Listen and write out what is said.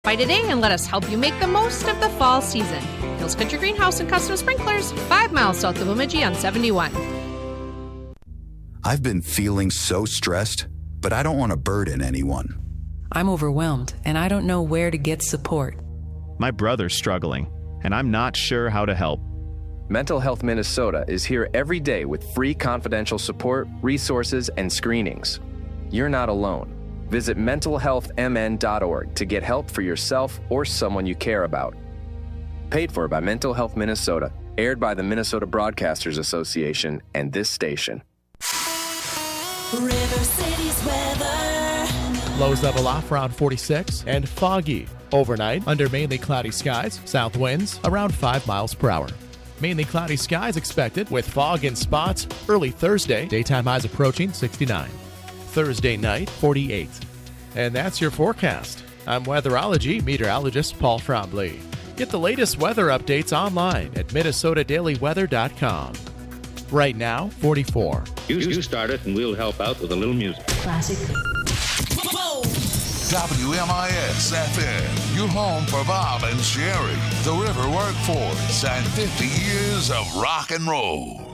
By today and let us help you make the most of the fall season. Hills Country Greenhouse and Custom Sprinklers, 5 miles south of Bemidji on 71. I've been feeling so stressed, but I don't want to burden anyone. I'm overwhelmed, and I don't know where to get support. My brother's struggling, and I'm not sure how to help. Mental Health Minnesota is here every day with free confidential support, resources, and screenings. You're not alone. Visit mentalhealthmn.org to get help for yourself or someone you care about. Paid for by Mental Health Minnesota, aired by the Minnesota Broadcasters Association and this station. River City's weather. Lows level off around 46 and foggy. Overnight, under mainly cloudy skies, south winds around 5 miles per hour. Mainly cloudy skies expected with fog in spots early Thursday. Daytime highs approaching 69. Thursday night, 48. And that's your forecast. I'm weatherology meteorologist Paul Trombley. Get the latest weather updates online at minnesotadailyweather.com. Right now, 44. You start it and we'll help out with a little music. Classic. WMIS FM, your home for Bob and Sherry, the River Workforce, and 50 years of rock and roll.